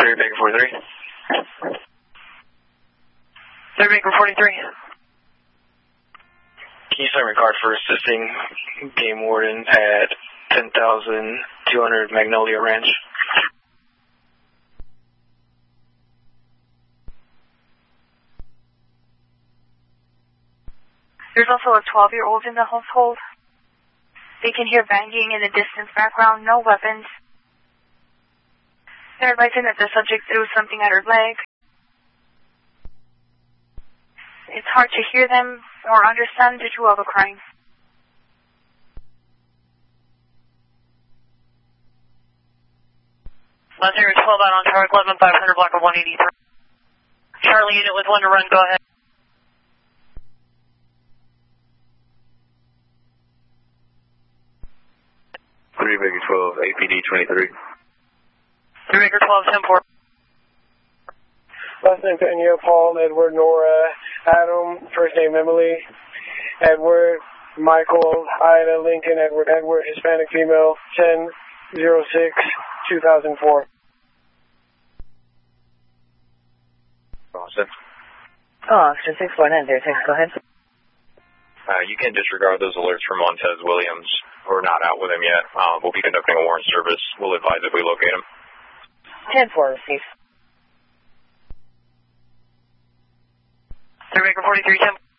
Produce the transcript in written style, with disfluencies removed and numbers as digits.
3 Baker 43. 3 Baker 43. Can you send me a card for assisting game warden at 10,200 Magnolia Ranch? There's also a 12-year-old in the household. They can hear banging in the distance background, no weapons. They're advising that the subject threw something at her leg. It's hard to hear them or understand due to all the crying. Last year 12 out on Charlie 11, 500 block of 183. Charlie unit with 1 to run, go ahead. Three Baker 12, APD 23. 3 Baker 12, 10-4. Last name Pena, Paul, Edward, Nora, Adam, first name Emily, Edward, Michael, Ida, Lincoln, Edward, Hispanic female, 10-06-2004. Austin. Austin 64906, go ahead. You can disregard those alerts from Montez Williams. We're not out with him yet. We'll be conducting a warrant service. We'll advise if we locate him. 10-4, receive. 3 Baker 43, 10.